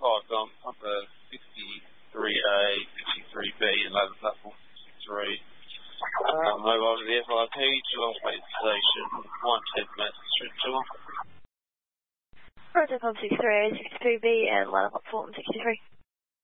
on the 63A, 63B, and loading platform 63. Mobile to the FIP, Geelong Space Station, 110 message to 1. Protocol 63A, 63B, and loading platform 63.